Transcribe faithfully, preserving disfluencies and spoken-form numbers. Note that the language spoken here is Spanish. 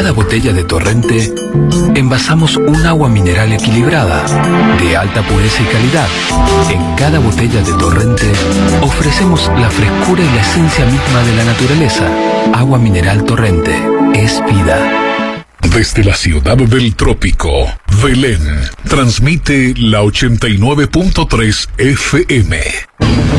cada botella de Torrente envasamos un agua mineral equilibrada, de alta pureza y calidad. En cada botella de Torrente ofrecemos la frescura y la esencia misma de la naturaleza. Agua mineral Torrente es vida. Desde la ciudad del trópico, Belén, transmite la ochenta y nueve punto tres F M.